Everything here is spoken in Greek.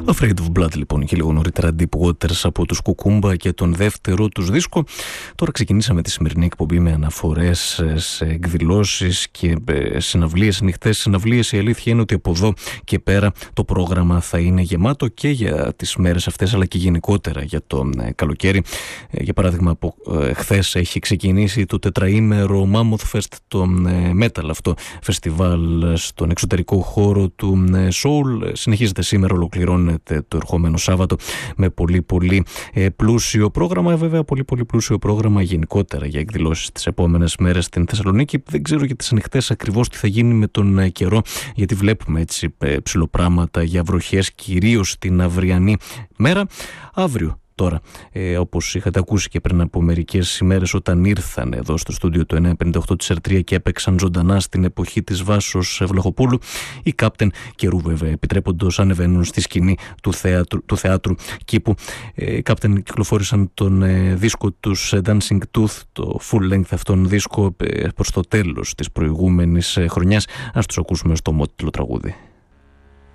Afraid of Blood λοιπόν και λίγο νωρίτερα Deep Waters από τους Κουκούμπα και τον δεύτερο τους δίσκο. Τώρα ξεκινήσαμε τη σημερινή εκπομπή με αναφορές σε εκδηλώσεις και συναυλίες, ανοιχτές συναυλίες. Η αλήθεια είναι ότι από εδώ και πέρα το πρόγραμμα θα είναι γεμάτο και για τις μέρες αυτές αλλά και γενικότερα για το καλοκαίρι. Για παράδειγμα από χθες έχει ξεκινήσει το τετραήμερο Mammoth Fest, το metal αυτό φεστιβάλ στον εξωτερικό χώρο του Soul. Συνεχίζεται σήμερα, ολοκληρώνεται το ερχόμενο Σάββατο με πολύ πλούσιο πρόγραμμα. Βέβαια πολύ πλούσιο πρόγραμμα γενικότερα για εκδηλώσεις τις επόμενες μέρες στην Θεσσαλονίκη. Δεν ξέρω για τις ανοιχτές ακριβώς τι θα γίνει με τον καιρό, γιατί βλέπουμε έτσι ψιλοπράγματα για βροχές κυρίως την αυριανή μέρα. Αύριο τώρα, όπως είχατε ακούσει και πριν από μερικές ημέρες όταν ήρθαν εδώ στο στούντιο του 958 της R3 και έπαιξαν ζωντανά στην εποχή της Βάσος Βλαχοπούλου, οι Captain καιρού βέβαια επιτρέποντος ανεβαίνουν στη σκηνή του θεάτρου κήπου. Οι Captain κυκλοφόρησαν τον δίσκο τους Dancing Tooth, το full length αυτόν δίσκο προς το τέλος της προηγούμενης χρονιάς. Ας τους ακούσουμε στο μότιλο τραγούδι.